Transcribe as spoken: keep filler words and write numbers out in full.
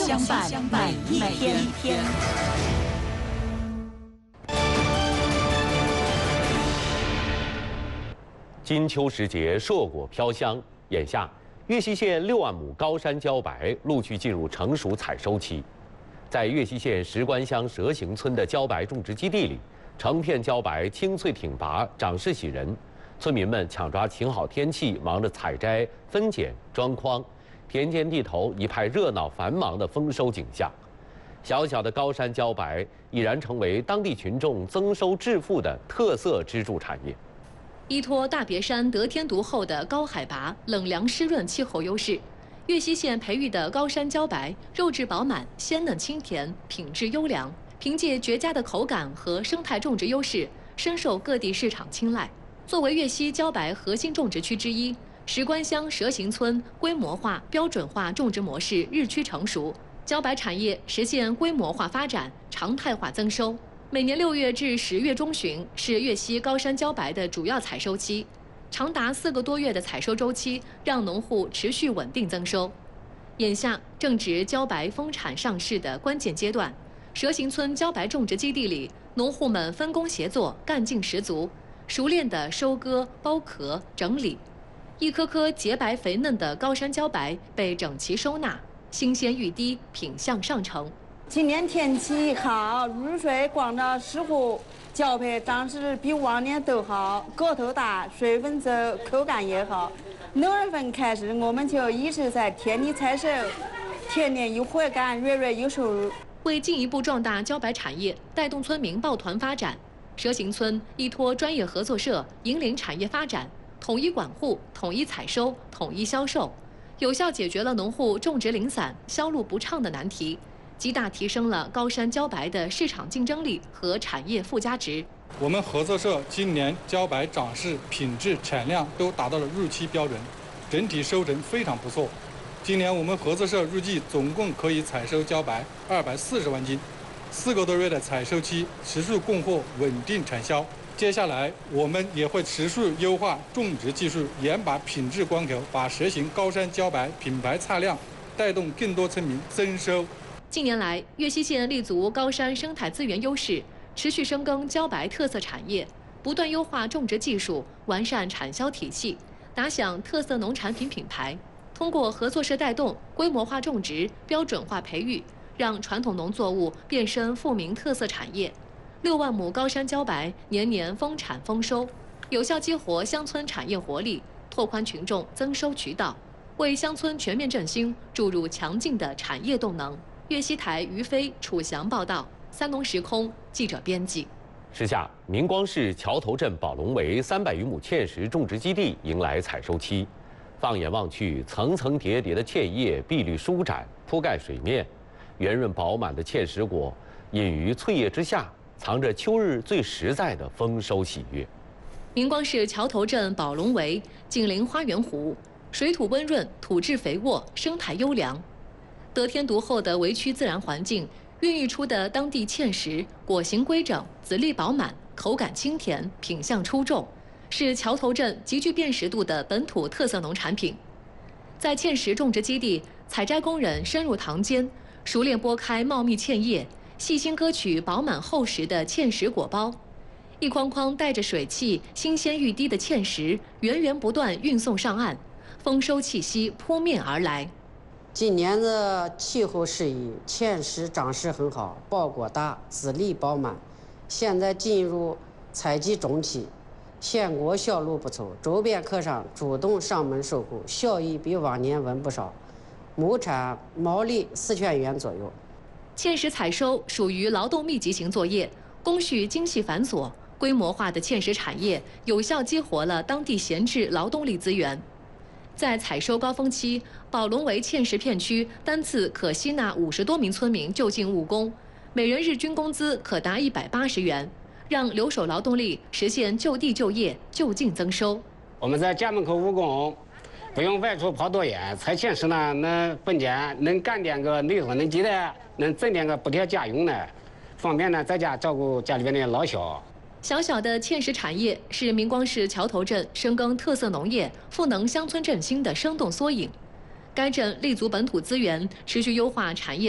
相伴，每一天。 金秋时节，硕果飘香。眼下，岳西县六万亩高山茭白陆续进入成熟采收期。在岳西县石关乡蛇形村的茭白种植基地里，成片茭白青翠挺拔，长势喜人。村民们抢抓晴好天气，忙着采摘、分拣、装筐，田间地头一派热闹繁忙的丰收景象。小小的高山茭白已然成为当地群众增收致富的特色支柱产业。 依托大别山得天独厚的高海拔、冷凉湿润气候优势，岳西县培育的高山茭白肉质饱满、鲜嫩清甜，品质优良。凭借绝佳的口感和生态种植优势，深受各地市场青睐。作为岳西茭白核心种植区之一，石关乡蛇形村规模化、标准化种植模式日趋成熟，茭白产业实现规模化发展、常态化增收。每年六月至十月中旬是岳西高山茭白的主要采收期，长达四个多月的采收周期，让农户持续稳定增收。眼下正值茭白丰产上市的关键阶段，蛇形村茭白种植基地里，农户们分工协作，干劲十足，熟练地收割、剥壳、整理。一颗颗洁白肥嫩的高山茭白被整齐收纳，新鲜欲滴，品相上乘。 今年天气好，入水光照适合，茭白长势比往年都好，个头大，水分走，口感也好。六月份开始，我们就一直在田里采收，田里有活干，月月有收入。 为进一步壮大茭白产业，带动村民抱团发展，蛇形村依托专业合作社引领产业发展，统一管护、统一采收、统一销售，有效解决了农户种植零散、销路不畅的难题，极大提升了高山茭白的市场竞争力和产业附加值。 我们合作社今年茭白长势、品质、产量都达到了预期标准，整体收成非常不错。今年我们合作社预计总共可以采收茭白二百四十万斤，四个多月的采收期持续供货，稳定产销。接下来我们也会持续优化种植技术，严把品质关口，把蛇形高山茭白品牌擦亮，带动更多村民增收。 近年来，岳西县立足高山生态资源优势，持续深耕茭白特色产业，不断优化种植技术，完善产销体系，打响特色农产品品牌。通过合作社带动、规模化种植、标准化培育，让传统农作物变身富民特色产业。六万亩高山茭白年年丰产丰收，有效激活乡村产业活力，拓宽群众增收渠道，为乡村全面振兴注入强劲的产业动能。岳西台于飞、楚翔报道，三农时空记者编辑。 时下，明光市桥头镇宝龙围三百余亩芡实种植基地迎来采收期。放眼望去，层层叠叠的芡叶碧绿舒展，铺盖水面，圆润饱满的芡实果隐于翠叶之下，藏着秋日最实在的丰收喜悦。 明光市桥头镇宝龙围紧邻花园湖，水土温润，土质肥沃，生态优良。得天独厚的围区自然环境孕育出的当地芡实，果形规整，籽粒饱满，口感清甜，品相出众，是桥头镇极具辨识度的本土特色农产品。在芡实种植基地，采摘工人深入塘间，熟练剥开茂密芡叶，细心割取饱满厚实的芡实果包。一筐筐带着水汽、新鲜欲滴的芡实源源不断运送上岸，丰收气息扑面而来。 今年的气候适宜，芡实长势很好，包果大，籽粒饱满。现在进入采集中期，鲜果销路不错，周边客商主动上门收购，效益比往年稳不少，亩产毛利四千元左右。 芡实采收属于劳动密集型作业，工序精细繁琐，规模化的芡实产业有效激活了当地闲置劳动力资源。在采收高峰期，宝龙围芡实片区单次可吸纳五十多名村民就近务工，每人日均工资可达一百八十元，让留守劳动力实现就地就业、就近增收。 我们在家门口务工，不用外出跑多远，采芡实呢能分拣，能干点个内存能鸡蛋，能挣点个补贴家用呢，方便呢在家照顾家里边的老小。 小小的芡实产业是明光市桥头镇深耕特色农业、赋能乡村振兴的生动缩影。该镇立足本土资源，持续优化产业